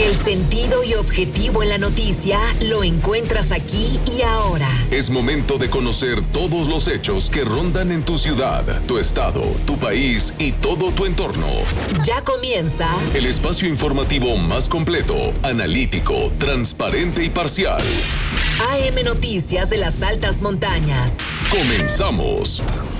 El sentido y objetivo en la noticia lo encuentras aquí y ahora. Es momento de conocer todos los hechos que rondan en tu ciudad, tu estado, tu país y todo tu entorno. Ya comienza el espacio informativo más completo, analítico, transparente y parcial. AM Noticias de las Altas Montañas. ¡Comenzamos!